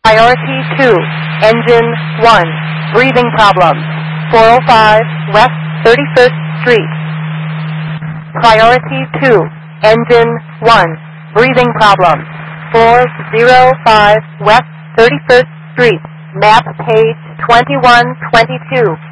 Priority 2, Engine 1, breathing problems, 405 West 31st Street. Priority 2, Engine 1, breathing problems, 405 West 31st Street, map page 2122.